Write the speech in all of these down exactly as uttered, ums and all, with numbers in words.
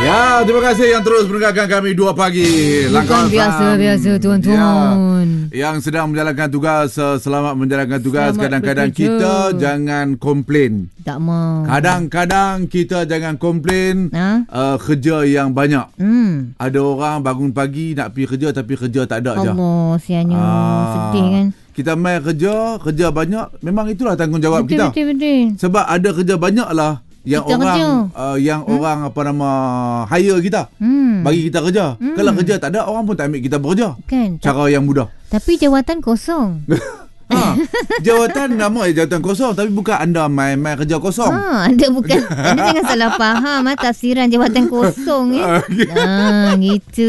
Ya, terima kasih yang terus mendengarkan kami dua pagi. Bukan biasa-biasa tuan-tuan. Ya, yang sedang menjalankan tugas, selamat menjalankan tugas. Selamat Kadang-kadang bekerja. kita jangan komplain. Tak mau. Kadang-kadang kita jangan komplain Ha? uh, kerja yang banyak. Hmm. Ada orang bangun pagi nak pergi kerja tapi kerja tak ada je. Allah, sianya. Ah. Sedih kan? Kita main kerja, kerja banyak. Memang itulah tanggungjawab Betul, kita. betul, betul. Sebab ada kerja banyak lah yang Kita orang kerja. uh, yang hmm? orang apa nama hire kita. Hmm. Bagi kita kerja. Hmm. Kalau kerja tak ada, orang pun tak ambil kita bekerja. Kan? Cara yang mudah. Tapi jawatan kosong. Ha, jawatan nama jawatan kosong tapi bukan anda main-main kerja kosong. Ha, anda bukan anda jangan salah faham ah tafsiran jawatan kosong ya. Ah, gitu.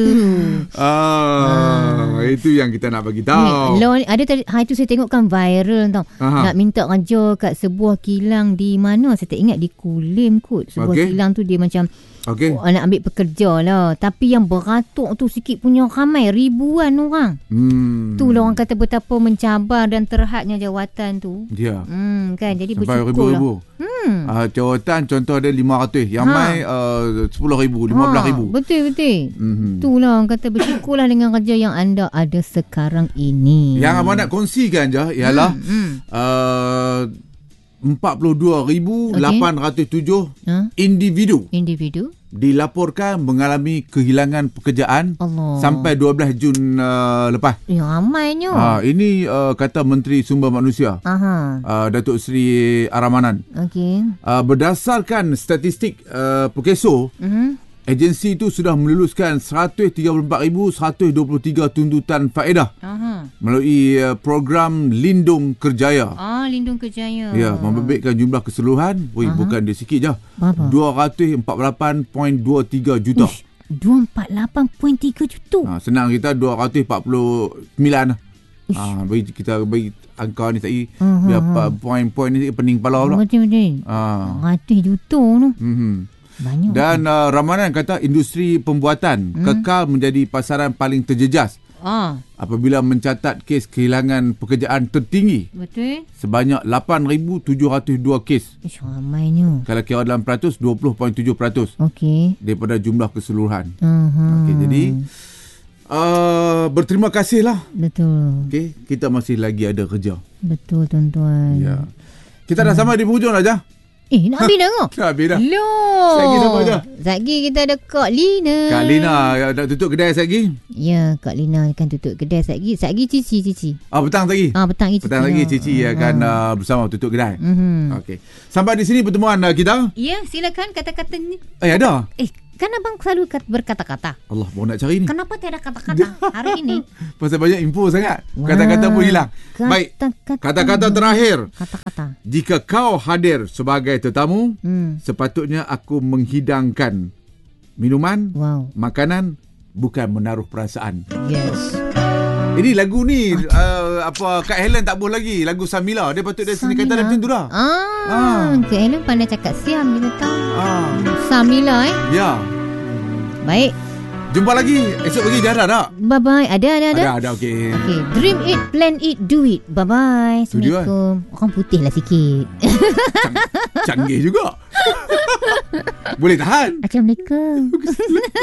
Ah, itu yang kita nak bagi tahu. Ni, law ni, ada tadi hari tu saya tengok kan viral tau. Aha. Nak minta kerja kat sebuah kilang di mana saya tak ingat di Kulim kot. Sebuah Okey. kilang tu dia macam Okey. oh, nak ambil pekerja lah. Tapi yang beratuk tu sikit punya ramai ribuan orang. Hmm. Tu lah orang kata betapa mencabar dan terhadnya jawatan tu. Ya. Hmm kan jadi Sampai bersyukur lah. ribu-ribu. Hmm. Uh, jawatan contoh ada lima ratus. Yang Ha. mai uh, sepuluh ribu, lima belas ribu. Ha, betul betul. Mhm. Itulah orang kata bersyukurlah dengan kerja yang anda ada sekarang ini. Yang abang nak kongsikan je ialah Hmm, hmm. uh, empat puluh dua ribu lapan ratus tujuh Ha? individu Individu. dilaporkan mengalami kehilangan pekerjaan Allah. sampai dua belas Jun uh, lepas. Yang ramainya. Ha, ini uh, kata Menteri Sumber Manusia Aha. uh, Datuk Seri Aramanan. Okey. Uh, berdasarkan statistik uh, Perkeso, Mhm. agensi itu sudah meluluskan seratus tiga puluh empat ribu seratus dua puluh tiga tuntutan faedah Aha. melalui uh, program Lindung Kerjaya. Ah, Lindung Kerjaya. Ya, membebitkan jumlah keseluruhan. Woi, Aha. bukan dia sikit je. Berapa? dua ratus empat puluh lapan perpuluhan dua tiga juta. Ush, dua ratus empat puluh lapan perpuluhan tiga juta. Ha, senang kita dua ratus empat puluh sembilan. Ush. Ha, bagi kita bagi angka ni tadi Aha, biar aha. apa poin-poin ni pening kepala pula. Betul-betul. Ha. Ratus juta tu. Mhm. Banyak. Dan uh, Ramanan kata industri pembuatan Hmm. kekal menjadi pasaran paling terjejas Ah, apabila mencatat kes kehilangan pekerjaan tertinggi betul. sebanyak lapan ribu tujuh ratus dua kes. Ish, ramainya. Kalau kira dalam peratus, dua puluh perpuluhan tujuh peratus Okey. daripada jumlah keseluruhan. Aha. Okey, jadi uh, berterima kasihlah. Betul. Okey, kita masih lagi ada kerja. Betul tuan-tuan. Ya. Kita dah sampai di hujung dah je. Eh, nak habis dah kau? Dah habis dah. Loh. Sekejap sama je. Sekejap kita ada Kak Lina. Kak Lina dah tutup kedai lagi. Ya, Kak Lina akan tutup kedai sekejap. Sekejap Cici, Cici. Ah, petang lagi. Ah, petang lagi Cici. Petang lagi Cici Ah, akan ah. uh, bersama tutup kedai. Mhm. Okey. Sampai di sini pertemuan uh, kita. Ya, silakan kata-katanya. Eh, ada. Eh, kan abang selalu kat- berkata-kata. Allah, baru nak cari ni. Kenapa tiada kata-kata hari ini? Pasal banyak info sangat. Wah, Kata-kata pun hilang. Baik. kata-kata. Kata-kata terakhir. Kata-kata. Jika kau hadir sebagai tetamu, Hmm. sepatutnya aku menghidangkan minuman, Wow. makanan, bukan menaruh perasaan. Yes. Ini lagu ni uh, apa Kak Helen tak boleh lagi. Lagu Samila. Dia patut dia sini kata dia macam tu dah. Ah, Ah. Kak Helen pandai cakap siam kita tahu. Ah. Samila eh. Ya. Baik. Jumpa lagi. Esok pagi dah ada tak? Bye-bye. Ada, ada, ada. Ada, ada. Okey. Okay, dream it, plan it, do it. Bye-bye. Tu dia, Assalamualaikum. Orang putih lah sikit. Cang- canggih juga. Boleh tahan. Assalamualaikum.